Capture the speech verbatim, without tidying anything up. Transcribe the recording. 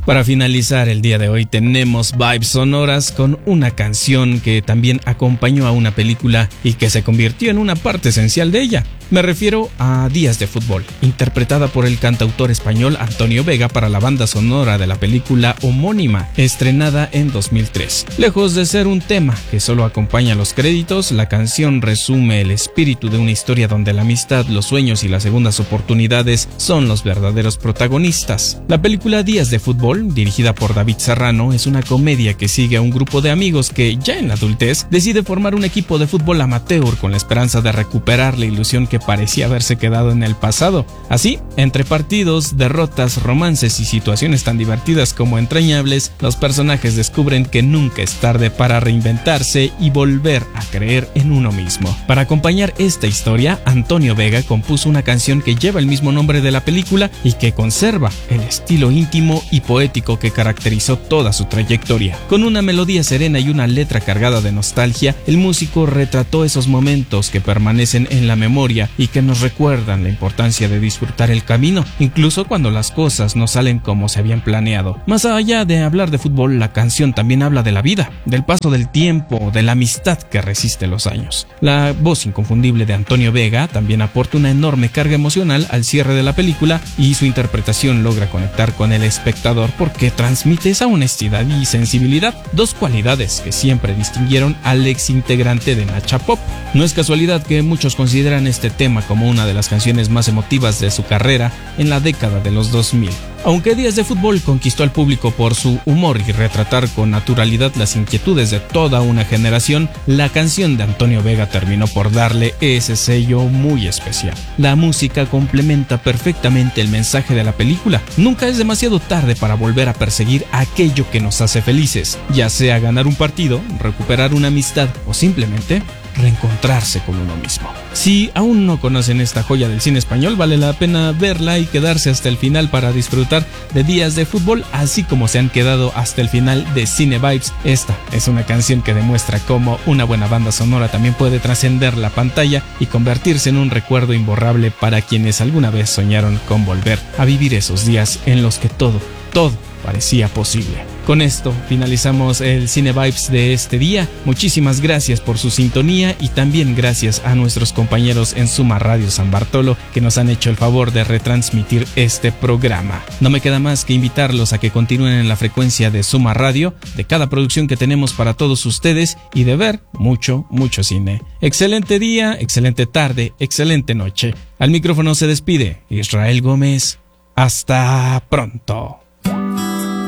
Para finalizar el día de hoy tenemos vibes sonoras con una canción que también acompañó a una película y que se convirtió en una parte esencial de ella. Me refiero a Días de Fútbol, interpretada por el cantautor español Antonio Vega para la banda sonora de la película homónima, estrenada en dos mil tres. Lejos de ser un tema que solo acompaña los créditos, la canción resume el espíritu de una historia donde la amistad, los sueños y las segundas oportunidades son los verdaderos protagonistas. La película Días de Fútbol, dirigida por David Serrano, es una comedia que sigue a un grupo de amigos que, ya en la adultez, decide formar un equipo de fútbol amateur con la esperanza de recuperar la ilusión que parecía haberse quedado en el pasado. Así, entre partidos, derrotas, romances y situaciones tan divertidas como entrañables, los personajes descubren que nunca es tarde para reinventarse y volver a creer en uno mismo. Para acompañar esta historia, Antonio Vega compuso una canción que lleva el mismo nombre de la película y que conserva el estilo íntimo y poético que caracterizó toda su trayectoria. Con una melodía serena y una letra cargada de nostalgia, el músico retrató esos momentos que permanecen en la memoria y que nos recuerdan la importancia de disfrutar el camino, incluso cuando las cosas no salen como se habían planeado. Más allá de hablar de fútbol, la canción también habla de la vida, del paso del tiempo, de la amistad que resiste los años. La voz inconfundible de Antonio Vega también aporta una enorme carga emocional al cierre de la película y su interpretación logra conectar con el espectador porque transmite esa honestidad y sensibilidad, dos cualidades que siempre distinguieron al ex integrante de Nacha Pop. No es casualidad que muchos consideran este tema como una de las canciones más emotivas de su carrera en la década de los dos mil. Aunque Días de Fútbol conquistó al público por su humor y retratar con naturalidad las inquietudes de toda una generación, la canción de Antonio Vega terminó por darle ese sello muy especial. La música complementa perfectamente el mensaje de la película. Nunca es demasiado tarde para volver a perseguir aquello que nos hace felices, ya sea ganar un partido, recuperar una amistad o simplemente reencontrarse con uno mismo. Si aún no conocen esta joya del cine español, vale la pena verla y quedarse hasta el final para disfrutar de Días de Fútbol, así como se han quedado hasta el final de Cine Vibes. Esta es una canción que demuestra cómo una buena banda sonora también puede trascender la pantalla y convertirse en un recuerdo imborrable para quienes alguna vez soñaron con volver a vivir esos días en los que todo, todo parecía posible. Con esto finalizamos el Cine Vibes de este día. Muchísimas gracias por su sintonía y también gracias a nuestros compañeros en Suma Radio San Bartolo que nos han hecho el favor de retransmitir este programa. No me queda más que invitarlos a que continúen en la frecuencia de Suma Radio, de cada producción que tenemos para todos ustedes y de ver mucho, mucho cine. Excelente día, excelente tarde, excelente noche. Al micrófono se despide Israel Gómez. Hasta pronto.